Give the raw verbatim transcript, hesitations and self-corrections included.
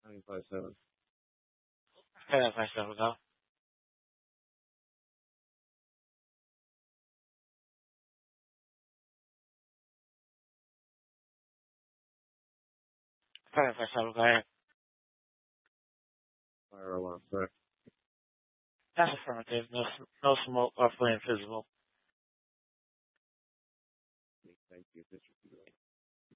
ninety-five seven. Okay, that's my seven go. Okay, that's my seven go ahead. Fire alarm, correct. That's affirmative. No, s- no smoke or flame visible. Thank you. District